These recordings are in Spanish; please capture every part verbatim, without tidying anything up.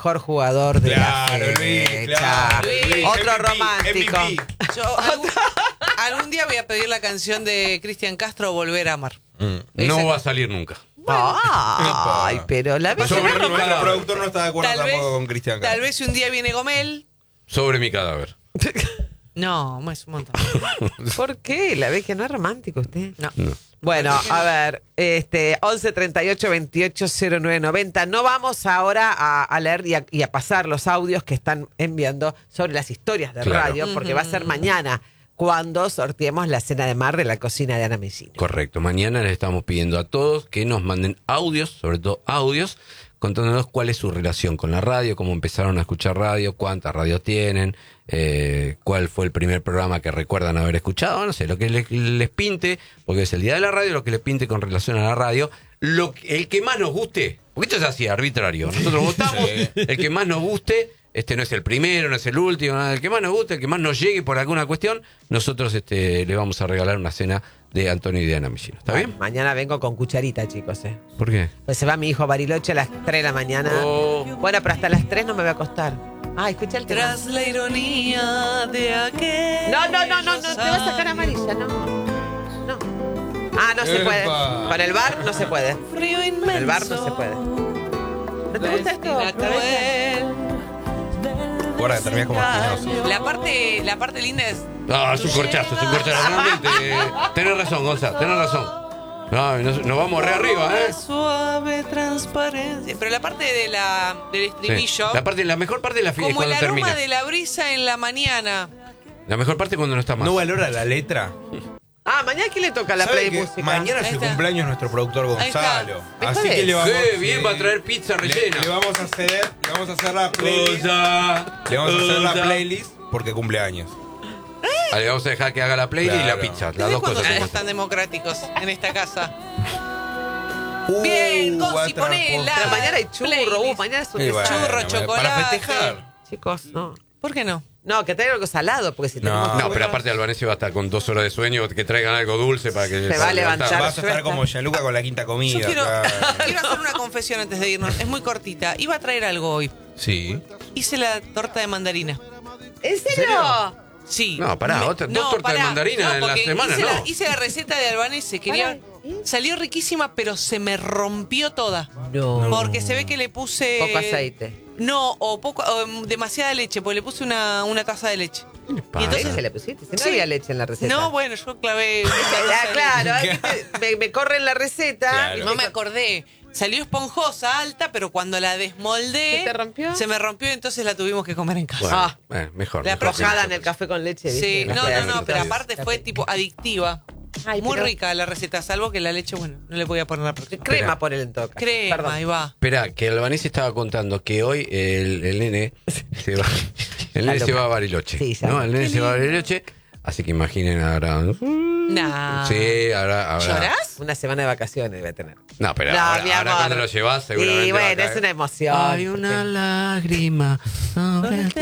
mejor jugador de Claro, la Luis, fecha. claro, Luis, Otro M V P, romántico. M V P. Yo algún, algún día voy a pedir la canción de Cristian Castro, Volver a Amar. Mm, Esa- no va a salir nunca. Ay, pero la vez Sobre Sobre nuestro mi cadáver. productor no está de acuerdo Tal tampoco vez, con Cristian tal Castro. vez si un día viene Gomel. Sobre mi cadáver. No, es un montón. ¿Por qué? La vez que no es romántico usted. No. No. Bueno, a ver, este once treinta y ocho veintiocho cero nueve noventa. No vamos ahora a, a leer y a, y a pasar los audios que están enviando sobre las historias de Claro. radio, porque va a ser mañana cuando sorteemos la cena de mar de la cocina de Ana Messina. Correcto. Mañana les estamos pidiendo a todos que nos manden audios, sobre todo audios, contándonos cuál es su relación con la radio, cómo empezaron a escuchar radio, cuántas radios tienen, eh, cuál fue el primer programa que recuerdan haber escuchado, no sé, lo que les, les pinte, porque es el día de la radio, lo que les pinte con relación a la radio, lo, que- el que más nos guste, porque esto es así, arbitrario, nosotros votamos, Sí. el que más nos guste. Este no es el primero, no es el último, nada, el que más nos guste, el que más nos llegue por alguna cuestión, nosotros este, le vamos a regalar una cena de Antonio y de Ana Messina. ¿Está bien? Mañana vengo con cucharita, chicos. Eh. ¿Por qué? Pues se va mi hijo a Bariloche a las tres de la mañana. Oh. Bueno, pero hasta las tres no me voy a acostar. Ah, escucha el tema. Tras la ironía de aquel. No, no, no, no, no, te va a sacar amarilla, no. No. Ah, no se Epa. puede. Con el bar no se puede. Frío inmenso. Con el bar no se puede. ¿No te gusta esto? La cruel. Guarda, que terminas como espinoso. La parte, la parte linda es. No, es un corchazo, es un corchazo. Realmente, eh, tenés razón, Gonzalo, tenés razón. No, nos, nos vamos re arriba, ¿eh? Suave transparencia. Pero la parte de la, del Sí. estribillo. La, parte, la mejor parte de la fiesta es Como el cuando aroma termina. de la brisa en la mañana. La mejor parte es cuando no está más. ¿No valora la letra? Ah, mañana quién le toca la ¿Sabe play que música? mañana es Ahí el está. cumpleaños de nuestro productor Ahí está. Gonzalo? ¿Me Así jodés? que le vamos Qué bien, va a traer pizza le, rellena. le vamos a hacer, le vamos a hacer la playlist. Cosa, Le vamos a hacer la cosa. playlist porque cumpleaños. Ah, le vamos a dejar que haga la playlist y Claro. la pizza. Las ¿Desde dos cuándo cosas. somos tan democráticos en esta casa? Uh, Bien, va a Gonzi, ponela. Pero mañana hay churro, Playlist. uh, mañana es un Y bueno, desayuno. Churro, bueno, chocolate. Para festejar. Chicos, no. ¿Por qué no? No, que traigan algo salado, porque si No. tenemos... No, pero aparte Albanese va a estar con dos horas de sueño, que traigan algo dulce para que... Se para va a levantar. levantar. Vas a estar como Gianluca con la quinta comida. Yo quiero, claro. quiero hacer una confesión antes de irnos. Es muy cortita. Iba a traer algo hoy. Sí. Hice la torta de mandarina. ¿En serio? Sí. No, pará, Me- otra- dos tortas de mandarina en la porque semana, hice no. La, hice la receta de Albanese. Quería, salió riquísima, pero se me rompió toda. No. Porque se ve que le puse... Poco aceite. No, o poco, o, mm, demasiada leche, porque le puse una, una taza de leche. pasa? Y entonces- ¿Leche le pusiste? Si no Sí. había leche en la receta. No, bueno, yo clavé... una Ah, taza de claro, leche. es que te- me, me corren la receta. Claro. y No me acordé. Salió esponjosa, alta, pero cuando la desmoldé... ¿Se te rompió? Se me rompió, entonces la tuvimos que comer en casa. Bueno, Ah. eh, mejor. La mejor. próxima- Mojada en el café con leche, ¿viste? Sí, Las no, no, no, pedacitos. pero aparte fue tipo adictiva. Ay, Muy pero- rica la receta, salvo que la leche, bueno, no le podía poner la próxima. Crema Espera. por el entoque. Crema, Perdón. ahí va. Espera, que Albanese estaba contando que hoy el, el nene se va, el nene La se loca. va a Bariloche. Sí, ya. ¿no? El nene Qué se va a lindo. Bariloche, así que imaginen ahora. Nah. Sí, ahora. ahora ¿Llorás? Una semana de vacaciones debe tener. No, pero No, ahora, mi ahora amor. cuando lo llevas, seguramente. Y va a bueno, caer. es una emoción. Hay una lágrima sobre el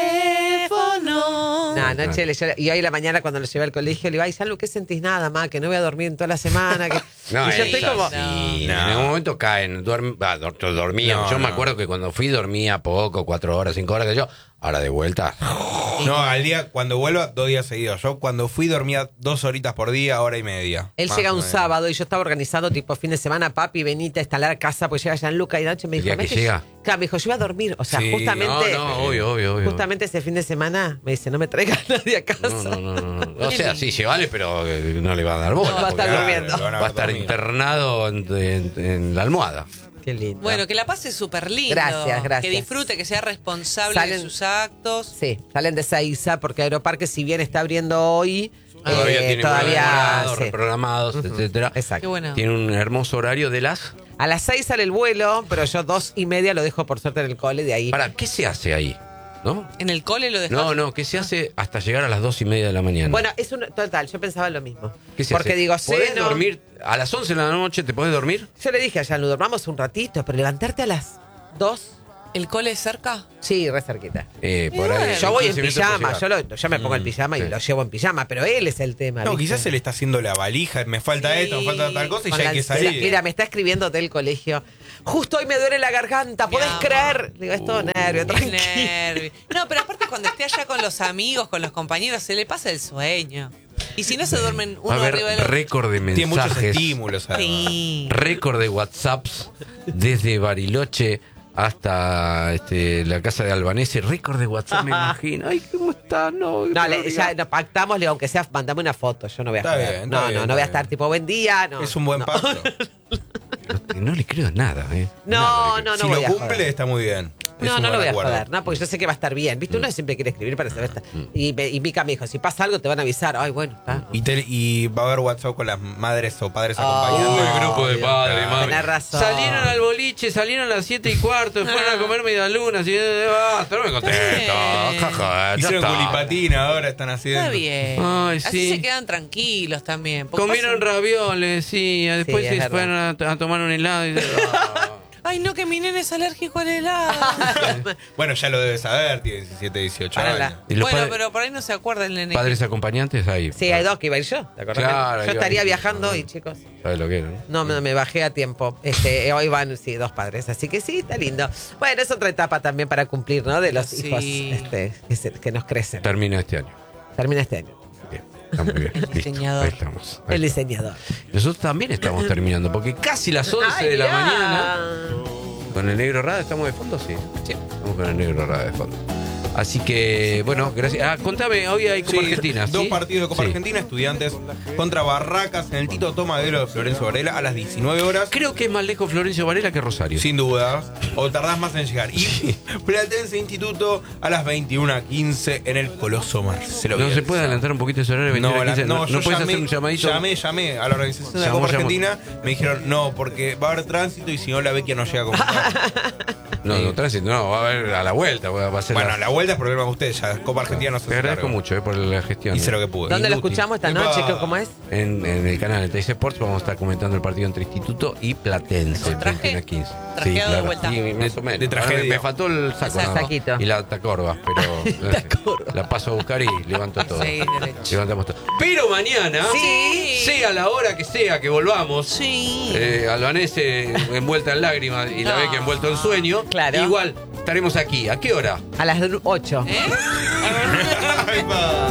Teléfono. No, anoche le lloré- y hoy a la mañana cuando lo llevé al colegio le digo, ay, Salud, ¿qué sentís? Nada, ma, que no voy a dormir en toda la semana. Que... No, y yo estoy ella como... sí, No. en algún momento caen, duerm, ah, dor- dormía. No, yo me no. acuerdo que cuando fui dormía poco, cuatro horas, cinco horas que yo. Ahora de vuelta. No, al día, cuando vuelva, dos días seguidos. Yo cuando fui dormía dos horitas por día, hora y media. Él Más llega o un menos. sábado y yo estaba organizando tipo fin de semana, papi, venite a instalar casa, pues llega Gianluca y noche me ¿El dijo, día que "Ves llega? Claro, me dijo, yo iba a dormir. O sea, Sí. justamente, No, no, obvio, obvio, obvio. justamente ese fin de semana me dice, no me traigas a nadie a casa. No, no, no, no, no. O sea, sí, llévale, pero eh, no le va a dar bola. No, va a estar porque durmiendo. lo van a Va a ver estar dormir. internado en, en- en la almohada. Qué lindo. Bueno, que la pase súper lindo. Gracias, gracias. Que disfrute, que sea responsable Salen- de sus actos. Sí, salen de Seiza porque Aeroparque, si bien está abriendo hoy, Todavía eh, tiene todavía programados, sí. reprogramados, etcétera. Qué Exacto. bueno. Tiene un hermoso horario de las... A las seis sale el vuelo, pero yo dos y media lo dejo por suerte en el cole, de ahí. ¿Para qué se hace ahí? ¿No? ¿En el cole lo dejás? No, no, ¿qué se hace hasta llegar a las dos y media de la mañana? Bueno, es un total, yo pensaba lo mismo. ¿Qué se Porque hace? digo, ¿Podés seno. dormir a las once de la noche? ¿Te podés dormir? Yo le dije a Jean, dormamos un ratito, pero levantarte a las dos ¿El cole es cerca? Sí, re cerquita. Eh, por bueno. ahí, Yo voy en quince minutos pijama, para yo, llegar. lo- yo me pongo el Mm, pijama y sí. lo llevo en pijama, pero él es el tema. No, ¿viste? quizás se le está haciendo la valija, me falta Sí. esto, me falta tal cosa y Con ya la hay que ansiedad. salir. Mira, me está escribiendo del colegio. Justo hoy me duele la garganta, ¿podés amor. creer? Digo, es todo nervio, Qué tranquilo. nervio. No, pero aparte cuando esté allá con los amigos, con los compañeros, se le pasa el sueño. Y si no se duermen Va a uno haber arriba del otro. récord de Tiene muchos mensajes, estímulos, además. Sí. récord de WhatsApps desde Bariloche hasta este, la casa de Albanese, récord de WhatsApp, me imagino. Ay, ¿cómo está? No, No, pero le- diga- ya no, pactamos, le digo, aunque sea, mandame una foto, yo no voy a Está joder. bien, está no, bien, no, está no voy a bien. estar tipo, buen día, no. Es un buen no. pacto. No le creo nada, ¿eh? No, Nada le no, no si voy lo a cumple, joder. está muy bien. Es No, un no lo buen voy a acuerdo. joder, no, porque yo sé que va a estar bien. ¿Viste? Uno siempre quiere escribir para saber. Y, me- y Mica me dijo, si pasa algo te van a avisar. Ay, bueno, está. Y, te- y va a haber WhatsApp con las madres o padres Ah, acompañando. Uy, grupo de Obvio. padres, mami. Tenés razón. Salieron al boliche, salieron a las siete y cuarto, fueron a comer media luna, así, basta, no me contento. Bien. Jaja, ya Hicieron está. culipatina, ahora están haciendo. Está bien. Ay, Así sí. se quedan tranquilos también. porque Comieron pasan- ravioles, sí, después es se verdad. fueron a, a tomar un helado y ah. Ay, no, que mi nene es alérgico al helado. Bueno, ya lo debes saber, tiene diecisiete, dieciocho Párala. años. ¿Y los Bueno, padres- pero por ahí no se acuerda el nene. padres acompañantes ahí? Sí, hay dos que iba a ir yo, ¿te acordás? Claro, yo iba- estaría viajando y chicos, ¿Sabes lo que era? no? no me, me bajé a tiempo. Este, hoy van, sí, dos padres, así que sí, está lindo. Bueno, es otra etapa también para cumplir, ¿no? De los Sí. hijos este, que, se- que nos crecen. Termina este año. Termina este año. Bien, está muy bien. El Listo, diseñador. ahí estamos. Ahí El estamos. diseñador. Nosotros también estamos terminando, porque casi las once Ay, de la mirá. mañana. ¿Con el negro Rada estamos de fondo? Sí. Sí. Estamos con el negro Rada de fondo. Así que, bueno, gracias. Ah, contame, hoy hay Copa Sí, Argentina. dos ¿sí? partidos de Copa Sí. Argentina, Estudiantes contra Barracas en el Tito Tomadero de Florencio Varela a las diecinueve horas. Creo que es más lejos Florencio Varela que Rosario. Sin duda, o tardás más en llegar. Y Platense Instituto a las veintiuna quince en el Coloso Marcelo ¿No se Bielsa. puede adelantar un poquito ese horario? No, veintiuno la- quince? no, ¿No, yo no puedes llamé, hacer un llamadito? llamé, llamé a la organización de la Llamó, Copa llamó. Argentina. Me dijeron, no, porque va a haber tránsito y si no, la Vecchia no llega a comprar. No, no, tránsito, no, va a haber a la vuelta. Va a ser Bueno, la- la vuelta es problema de ustedes, ya Copa Argentina no se Te hace agradezco cargo. mucho eh, por la gestión. Hice eh. lo que pude. ¿Dónde lo Inútil. escuchamos esta Epa. noche? ¿Cómo es? En, en el canal de T I C Sports vamos a estar comentando el partido entre Instituto y Platense. ¿Con traje? veintiuno a quince. ¿Trajeado de vuelta? Y más o menos. De tragedia. Ahora me, me faltó el saco. El nada más. saquito. Y la tacorba, pero la paso a buscar y levanto todo. Sí, derecho. Levantamos todo. Pero mañana, Sí. sea la hora que sea que volvamos, Sí. eh, Albanese envuelta en lágrimas y la No. Vecchia envuelto en sueño, Claro. igual estaremos aquí. ¿A qué hora? A las ocho. ¿Eh? Ay, pa.